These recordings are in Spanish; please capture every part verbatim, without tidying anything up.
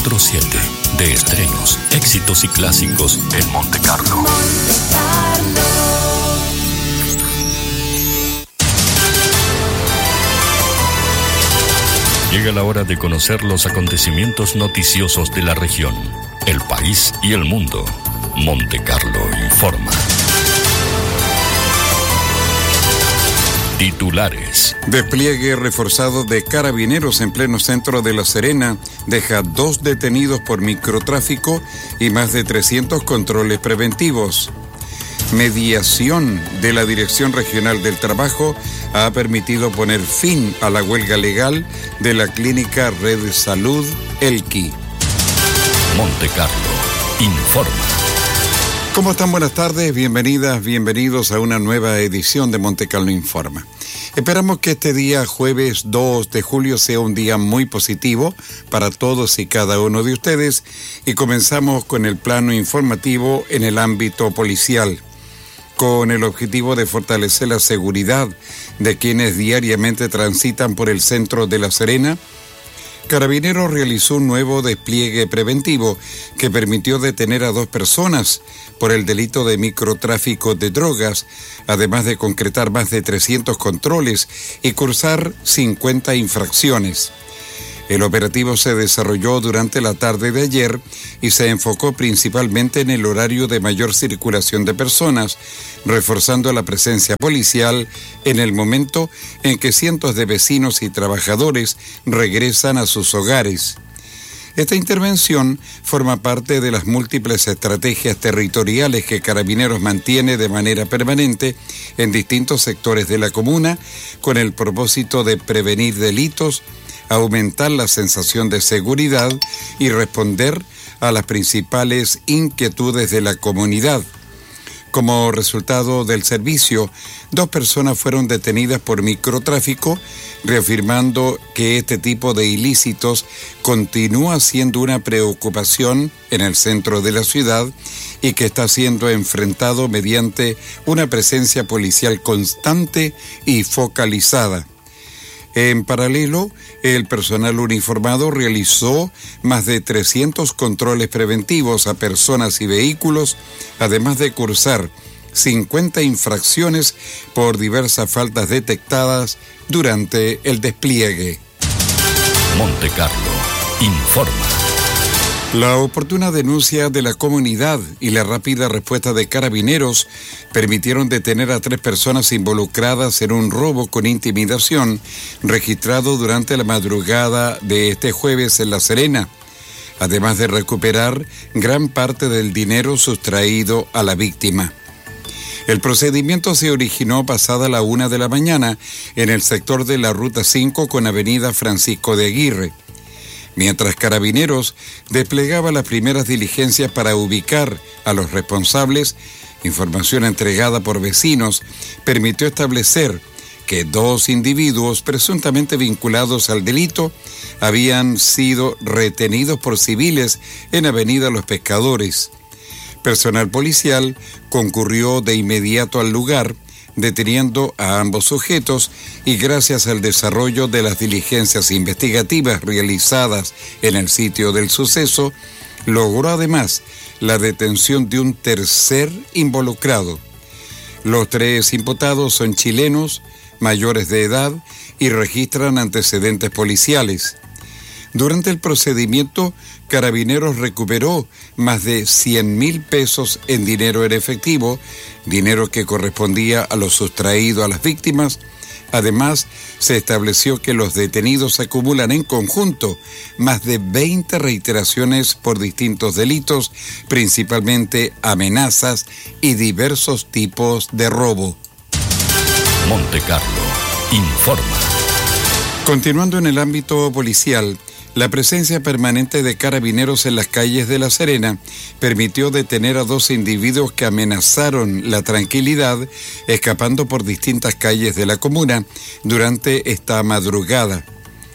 cuatro siete. De estrenos, éxitos y clásicos en Monte Carlo. Monte Carlo. Llega la hora de conocer los acontecimientos noticiosos de la región, el país y el mundo. Monte Carlo informa. Titulares. Despliegue reforzado de carabineros en pleno centro de La Serena deja dos detenidos por microtráfico y más de trescientos controles preventivos. Mediación de la Dirección Regional del Trabajo ha permitido poner fin a la huelga legal de la clínica Red Salud Elqui. Monte Carlo informa. ¿Cómo están? Buenas tardes, bienvenidas, bienvenidos a una nueva edición de Monte Carlo Informa. Esperamos que este día, jueves dos de julio, sea un día muy positivo para todos y cada uno de ustedes y comenzamos con el plano informativo en el ámbito policial, con el objetivo de fortalecer la seguridad de quienes diariamente transitan por el centro de La Serena. Carabineros realizó un nuevo despliegue preventivo que permitió detener a dos personas por el delito de microtráfico de drogas, además de concretar más de trescientos controles y cursar cincuenta infracciones. El operativo se desarrolló durante la tarde de ayer y se enfocó principalmente en el horario de mayor circulación de personas, reforzando la presencia policial en el momento en que cientos de vecinos y trabajadores regresan a sus hogares. Esta intervención forma parte de las múltiples estrategias territoriales que Carabineros mantiene de manera permanente en distintos sectores de la comuna, con el propósito de prevenir delitos, aumentar la sensación de seguridad y responder a las principales inquietudes de la comunidad. Como resultado del servicio, dos personas fueron detenidas por microtráfico, reafirmando que este tipo de ilícitos continúa siendo una preocupación en el centro de la ciudad y que está siendo enfrentado mediante una presencia policial constante y focalizada. En paralelo, el personal uniformado realizó más de trescientos controles preventivos a personas y vehículos, además de cursar cincuenta infracciones por diversas faltas detectadas durante el despliegue. Monte Carlo informa. La oportuna denuncia de la comunidad y la rápida respuesta de Carabineros permitieron detener a tres personas involucradas en un robo con intimidación registrado durante la madrugada de este jueves en La Serena, además de recuperar gran parte del dinero sustraído a la víctima. El procedimiento se originó pasada la una de la mañana en el sector de la Ruta cinco con Avenida Francisco de Aguirre. Mientras Carabineros desplegaba las primeras diligencias para ubicar a los responsables, información entregada por vecinos permitió establecer que dos individuos presuntamente vinculados al delito habían sido retenidos por civiles en Avenida Los Pescadores. Personal policial concurrió de inmediato al lugar, deteniendo a ambos sujetos y gracias al desarrollo de las diligencias investigativas realizadas en el sitio del suceso, logró además la detención de un tercer involucrado. Los tres imputados son chilenos, mayores de edad y registran antecedentes policiales. Durante el procedimiento, Carabineros recuperó más de cien mil pesos en dinero en efectivo, dinero que correspondía a lo sustraído a las víctimas. Además, se estableció que los detenidos acumulan en conjunto más de veinte reiteraciones por distintos delitos, principalmente amenazas y diversos tipos de robo. Monte Carlo informa. Continuando en el ámbito policial, la presencia permanente de Carabineros en las calles de La Serena permitió detener a dos individuos que amenazaron la tranquilidad escapando por distintas calles de la comuna durante esta madrugada.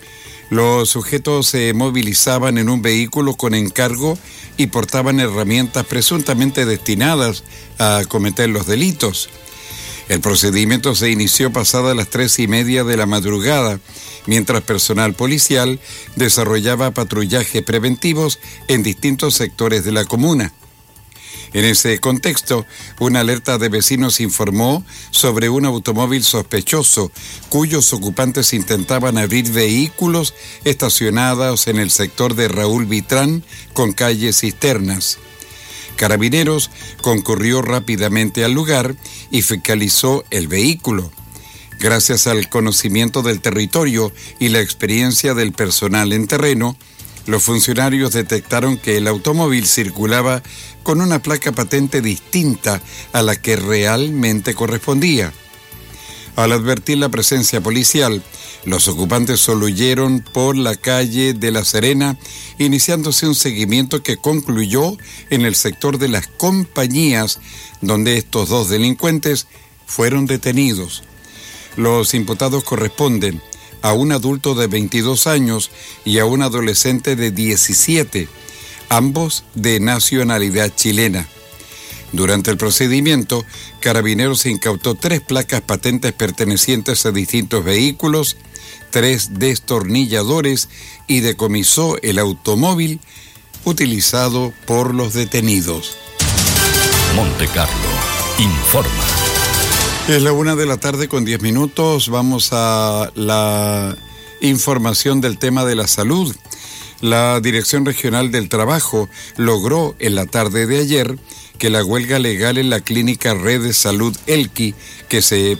Los sujetos se movilizaban en un vehículo con encargo y portaban herramientas presuntamente destinadas a cometer los delitos. El procedimiento se inició pasada las tres y media de la madrugada, mientras personal policial desarrollaba patrullajes preventivos en distintos sectores de la comuna. En ese contexto, una alerta de vecinos informó sobre un automóvil sospechoso cuyos ocupantes intentaban abrir vehículos estacionados en el sector de Raúl Vitrán con calles cisternas. Carabineros concurrió rápidamente al lugar y fiscalizó el vehículo. Gracias al conocimiento del territorio y la experiencia del personal en terreno, los funcionarios detectaron que el automóvil circulaba con una placa patente distinta a la que realmente correspondía. Al advertir la presencia policial, los ocupantes solo huyeron por la calle de La Serena, iniciándose un seguimiento que concluyó en el sector de las Compañías, donde estos dos delincuentes fueron detenidos. Los imputados corresponden a un adulto de veintidós años y a un adolescente de diecisiete, ambos de nacionalidad chilena. Durante el procedimiento, Carabineros incautó tres placas patentes pertenecientes a distintos vehículos, tres destornilladores y decomisó el automóvil utilizado por los detenidos. Monte Carlo informa. Es la una de la tarde con diez minutos. Vamos a la información del tema de la salud. La Dirección Regional del Trabajo logró en la tarde de ayer que la huelga legal en la clínica Red de Salud Elqui, que se